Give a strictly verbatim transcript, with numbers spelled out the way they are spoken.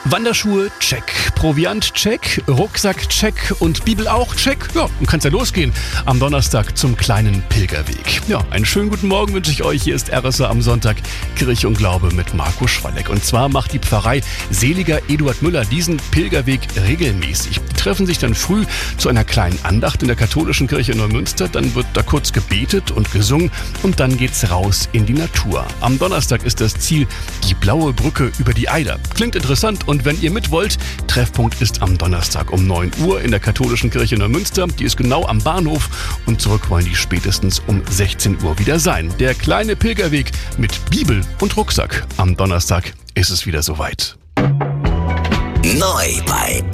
Wanderschuhe, check. Proviant, check. Rucksack, check. Und Bibel auch, check. Ja, und kann's ja losgehen am Donnerstag zum kleinen Pilgerweg. Ja, einen schönen guten Morgen wünsche ich euch. Hier ist R S A am Sonntag, Kirche und Glaube mit Marco Schwalleck. Und zwar macht die Pfarrei Seliger Eduard Müller diesen Pilgerweg regelmäßig. Die treffen sich dann früh zu einer kleinen Andacht in der katholischen Kirche in Neumünster. Dann wird da kurz gebetet und gesungen und dann geht's raus in die Natur. Am Donnerstag ist das Ziel die Blaue Brücke über die Eider. Klingt interessant und wenn ihr mit wollt, Treffpunkt ist am Donnerstag um neun Uhr in der katholischen Kirche Neumünster. Die ist genau am Bahnhof und zurück wollen die spätestens um sechzehn Uhr wieder sein. Der kleine Pilgerweg mit Bibel und Rucksack. Am Donnerstag ist es wieder soweit. Neu bei